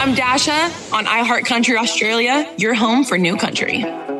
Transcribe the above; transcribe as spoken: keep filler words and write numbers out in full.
I'm Dasha on iHeart Country Australia, your home for new country.